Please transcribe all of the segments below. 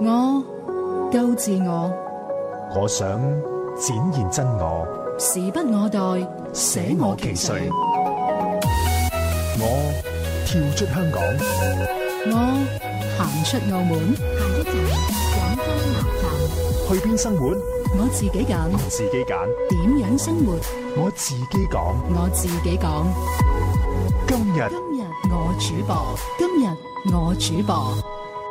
我夠自我， 我想展現真我， 時不我待，捨我其誰。 我跳出香港， 我行出澳門，下一站廣州南站。 去邊生活？ 我自己揀， 自己揀。 點樣生活？ 我自己講。 我自己講。 今日我主播，今日我主播。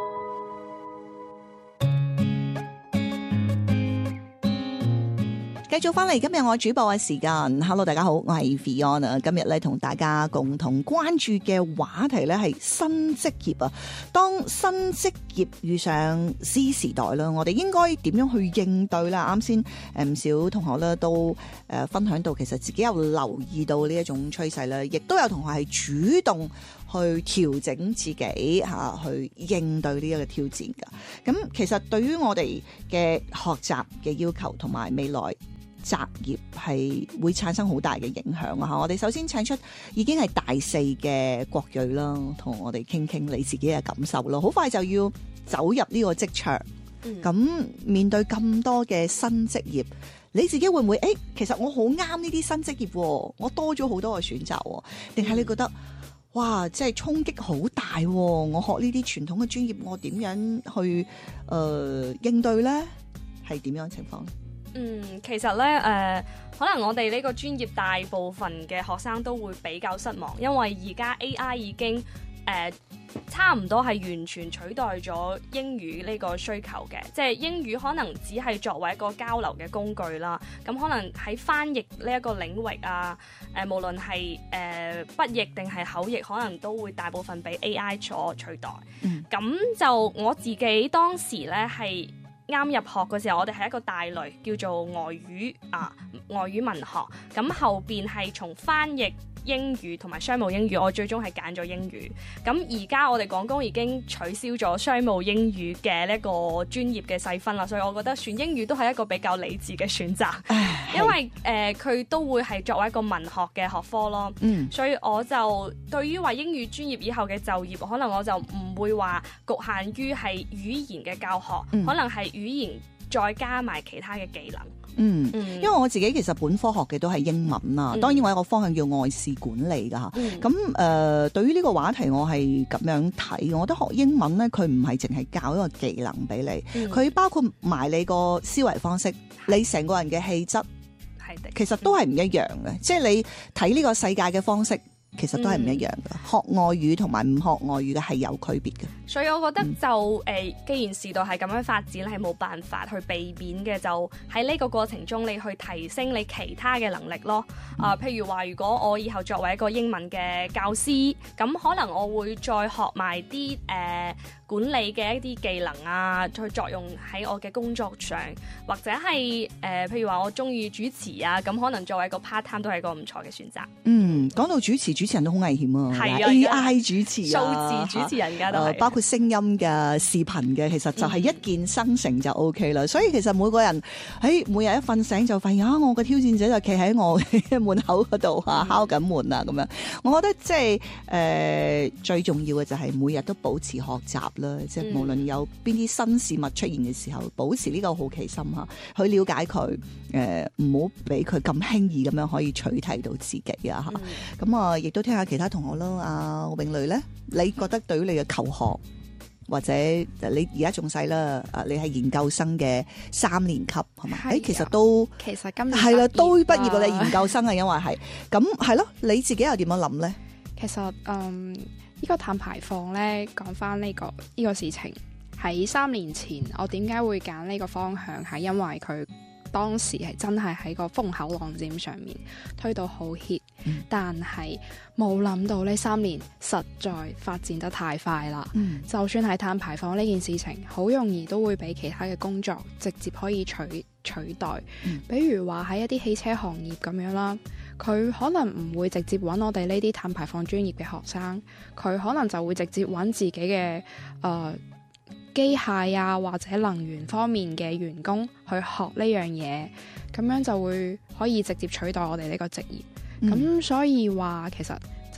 繼續翻嚟今日我主播嘅時間 ，Hello 大家好，我係 Fiona， 今日咧同大家共同關注嘅話題咧係新職業啊。當新職業遇上 Z 時代啦，我哋應該點樣去應對啦？啱先唔少同學咧都分享到，其實自己有留意到呢一種趨勢啦，亦都有同學係主動去調整自己嚇，去應對呢一個挑戰㗎。咁其實對於我哋嘅學習嘅要求同埋未來擇業係會產生好大嘅影響啊！我哋首先請出已經係大四嘅郭睿啦，同我哋傾傾你自己嘅感受咯。好快就要走入呢個職場，咁面對咁多嘅新職業，你自己會唔會其實我好啱呢啲新職業，我多咗好多嘅選擇，定係你覺得哇，即係衝擊好大，我學呢啲傳統嘅專業，我點樣去應對咧？係點樣情況？ 其實咧，可能我哋呢個專業大部分嘅學生都會比較失望，因為而家 AI 已經差唔多係完全取代咗英語呢個需求嘅，即係英語可能只係作為一個交流嘅工具啦。咁可能喺翻譯呢一個領域啊，無論係筆譯定係口譯，可能都會大部分被 AI 所取代。咁就我自己當時咧係啱入學嘅時候，我哋係一個大類叫做外語外語文學，咁後邊係從翻譯英語同埋商務英語，我最終係揀咗英語。咁而家我哋廣工已經取消咗商務英語嘅呢個專業嘅細分啦，所以我覺得選英語都係一個比較理智嘅選擇，因為佢都會係作為一個文學嘅學科咯。所以我就對於話英語專業以後嘅就業，可能我就唔會話局限於係語言嘅教學，可能係語言再加埋其他嘅技能。因為我自己其實本科學嘅都係英文啦，當然我有個方向叫外事管理㗎嚇。咁對於呢個話題我係咁樣睇，我覺得學英文咧，佢唔係淨係教一個技能俾你，佢包括埋你個思維方式，你成個人嘅氣質，其實都係唔一樣嘅。即係你睇呢個世界嘅方式，其實都係唔一樣嘅。學外語同埋唔學外語嘅係有區別嘅。所以我覺得就既然時代係咁樣發展，係冇辦法去避免嘅，就喺呢個過程中，你去提升你其他嘅能力咯。譬如話，如果我以後作為一個英文嘅教師，咁可能我會再學埋啲管理嘅一啲技能啊，去作用喺我嘅工作上，或者係譬如話我中意主持啊，咁可能作為一個 part time 都係一個唔錯嘅選擇。 講到主持人都好危險啊， 係啊 AI 主持啊， 數字主持人而家都係包括聲音嘅、視頻嘅，其實就係一鍵生成就 OK 啦。所以其實每個人喺每日一瞓醒就發現我嘅挑戰者就企喺我嘅門口嗰度敲緊門啊咁樣。我覺得即係最重要嘅就係每日都保持學習啦，即係無論有邊啲新事物出現嘅時候，保持呢個好奇心去了解佢，唔好俾佢咁輕易咁樣可以取替到自己啊嚇。咁亦都聽下其他同學啦。阿詠蕾咧，你覺得對於你嘅求學或者你而家仲細啦，你係研究生嘅3年級係嘛？其實今年係啦，都畢業你研究生啊，因為係咁係咯，你自己又點樣諗咧？ 其實呢個碳排放咧，講翻呢個事情，喺3年前我點解會揀呢個方向，係因為佢當時係真係喺個風口浪尖上面推到好 hit，但係冇諗到呢3年實在發展得太快啦。就算係碳排放呢件事情，好容易都會俾其他嘅工作直接可以取代。比如話喺一啲汽車行業咁樣啦，佢可能唔會直接揾我哋呢啲碳排放專業嘅學生，佢可能就會直接揾自己嘅機械啊或者能源方面嘅員工去學呢樣嘢，咁樣就會可以直接取代我哋呢個職業。咁所以話其實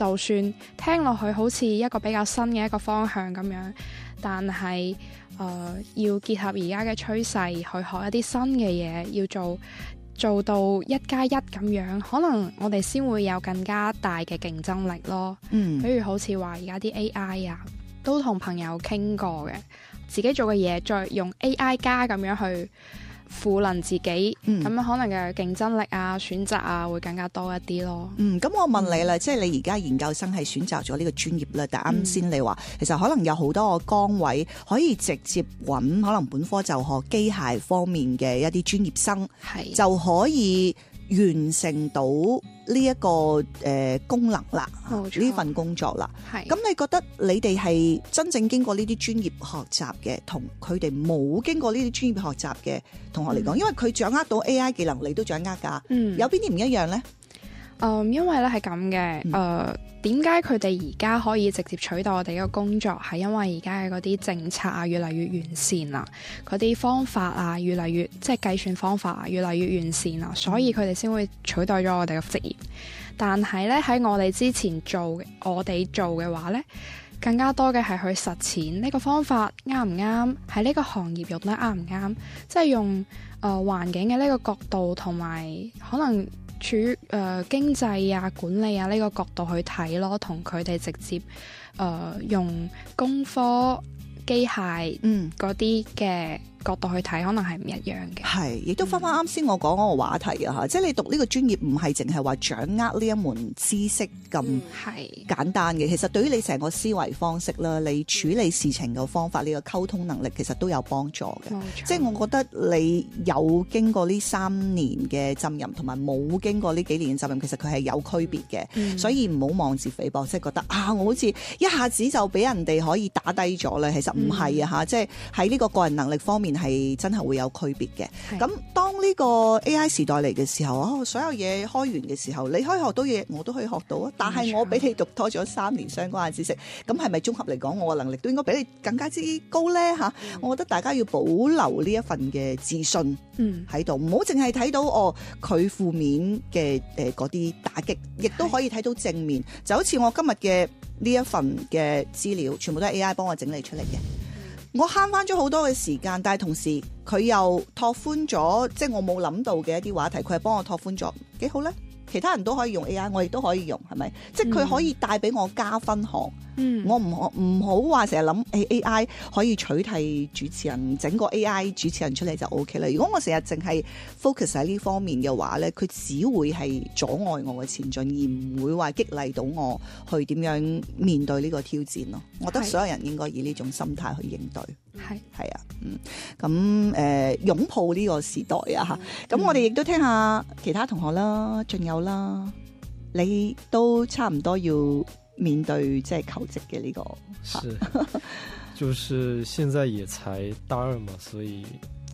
就算聽落去好似一個比較新嘅一個方向咁樣，但係要結合而家嘅趨勢去學一啲新嘅嘢，要做到1+1咁樣，可能我哋先會有更加大嘅競爭力咯。比如好似話而家啲 AI 啊，都同朋友傾過嘅，自己做嘅嘢再用 AI 加咁樣去賦能自己，咁樣可能嘅競爭力啊、選擇啊會更加多一啲咯。 咁我問你啦，即係你而家研究生係選擇咗呢個專業啦，但啱先你話其實可能有好多個崗位可以直接揾可能本科就學機械方面嘅一啲專業生，就可以完成到呢一個功能啦，呢份工作啦。咁你覺得你哋係真正經過呢啲專業學習嘅，同佢哋冇經過呢啲專業學習嘅同學嚟講，因為佢掌握到 AI 技能，你都掌握㗎，有邊啲唔一樣呢？ 因為咧係咁嘅，點解佢哋而家可以直接取代我哋嘅工作？係因為而家嘅嗰啲政策啊越嚟越完善啦，嗰啲方法啊越嚟越即係計算方法啊越嚟越完善啦，所以佢哋先會取代咗我哋嘅職業。但係咧喺我哋之前我哋做嘅話咧，更加多嘅係去實踐呢個方法啱唔啱，喺呢個行業用得啱唔啱，即係用環境嘅呢個角度同埋可能處於經濟啊、管理啊呢個角度去睇咯，同佢哋直接用工科、機械嗰啲嘅角度去睇，可能係唔一樣嘅。係， 亦都翻啱先我講嗰個話題啊，即係你讀呢個專業唔係淨係話掌握呢一門知識咁簡單嘅，其實對於你成個思維方式啦，你處理事情嘅方法，你嘅溝通能力其實都有幫助嘅。即係我覺得你有經過呢3年嘅浸淫，同埋冇經過呢幾年嘅浸淫，其實佢係有區別嘅。所以唔好妄自菲薄，即係覺得我好似一下子就俾人哋可以打低咗啦。其實唔係啊，即係喺呢個個人能力方面係真係會有區別嘅。咁當呢個 AI 時代嚟嘅時候，所有嘢開完嘅時候，你可以學到嘢，我都可以學到啊。但係我比你讀多咗3年相關嘅知識，咁係咪綜合嚟講，我嘅能力都應該比你更加之高呢？我覺得大家要保留呢一份嘅自信喺度，唔好淨係睇到佢負面嘅嗰啲打擊，亦都可以睇到正面。就好似我今日嘅呢一份嘅資料，全部都係 AI 幫我整理出嚟嘅。我慳翻咗好多嘅時間，但係同時佢又拓寬咗，即係我冇諗到嘅一啲話題，佢係幫我拓寬咗，幾好呢？其他人都可以用 AI，我亦都可以用，係咪？即係佢可以帶俾我加分項。我唔好話成日諗 AI 可以取替主持人，整個 AI 主持人出嚟就 OK 啦。如果我成日淨係 focus 喺呢方面嘅話呢，佢只會係阻礙我嘅前進，而唔會話激勵到我去點樣面對呢個挑戰咯。我覺得所有人應該以呢種心態去應對。係啊，咁擁抱呢個時代啊，咁我哋亦都聽下其他同學啦，仲有啦，你都差唔多要面對即係求職嘅呢個。 是，就是現在也才大2嘛，所以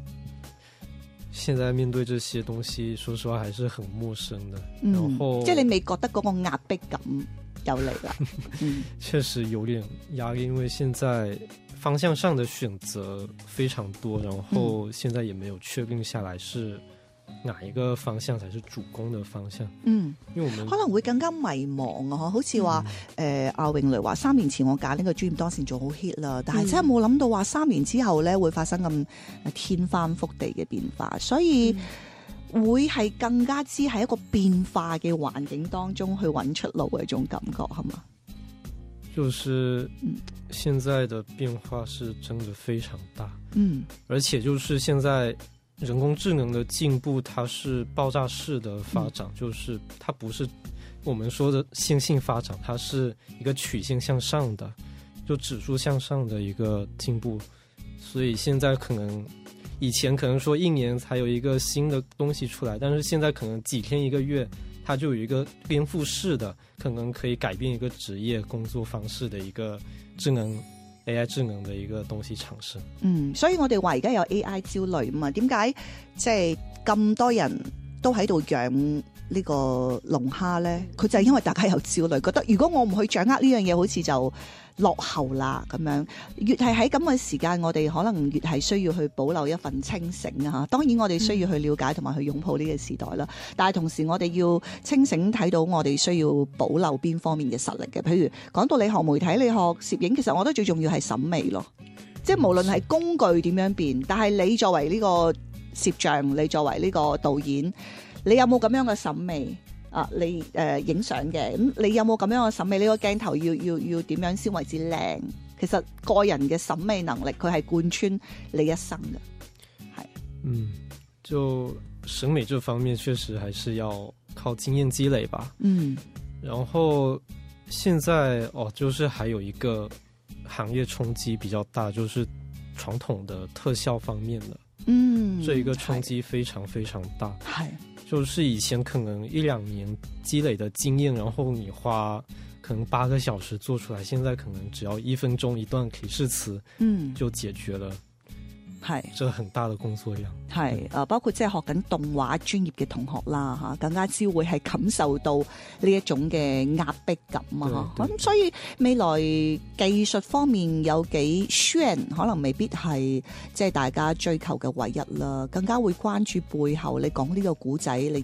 現在面對這些東西，說實話還是很陌生的。然後即係你未覺得嗰個壓迫感有嚟啦？ 確實有點壓力，因為現在方向上的選擇非常多，然後現在也沒有確定下來是哪一個方向才是主攻的方向。因為我們可能會更加迷茫啊！好似話阿詠蕾話3年前我揀呢個專業當時做好 hit 啦，但係真係冇諗到話3年之後咧會發生咁天翻覆地嘅變化，所以會係更加之喺一個變化嘅環境當中去揾出路嘅一種感覺，係嘛？ 就是現在的變化是真的非常大，而且就是現在人工智能的進步，它是爆炸式的發展，就是它不是我們說的線性發展，它是一個曲線向上的，就指數向上的一個進步。所以現在可能以前可能說1年才有一個新的東西出來，但是現在可能幾天1個月它就有一個顛覆式的，可能可以改變一個職業工作方式的一個AI 智能的一個東西嘗試。 所以我哋話而家有 AI 焦慮嘛？點解即係咁多人都喺度養呢個龍蝦呢？佢就係因為大家有焦慮，覺得如果我唔去掌握呢樣嘢，好似就落後啦咁樣。越係喺咁嘅時間，我哋可能越係需要去保留一份清醒啊！當然我哋需要去了解同埋去擁抱呢個時代啦，但係同時我哋要清醒睇到我哋需要保留邊方面嘅實力嘅。譬如講到你學媒體，你學攝影，其實我覺得最重要係審美咯。即係無論係工具點樣變，但係你作為呢個攝像，你作為呢個導演，你有冇咁樣嘅審美啊？你影相嘅咁，你有冇咁樣嘅審美？呢個鏡頭要點樣先為之靚？其實個人嘅審美能力，佢係貫穿你一生嘅。係， 就審美這方面，確實還是要靠經驗積累吧。然後現在就是還有一個行業衝擊比較大，就是傳統的特效方面的，這一個衝擊非常非常大。就是以前可能1-2年積累的經驗，然後你花可能8個小時做出來，現在可能只要1分鐘一段提示詞，就解決了。係，這很大的工作量。係， 包括即係學緊動畫專業嘅同學啦，嚇，更加之會係感受到呢一種嘅壓迫感啊！咁所以未來技術方面有幾炫，可能未必係即係大家追求嘅唯一啦，更加會關注背後你講呢個古仔，你